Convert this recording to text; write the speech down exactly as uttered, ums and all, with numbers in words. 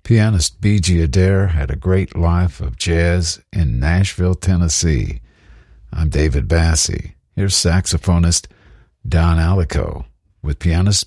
Pianist B G Adair had a great life of jazz in Nashville, Tennessee. I'm David Bassey. Here's saxophonist Don Alico with pianist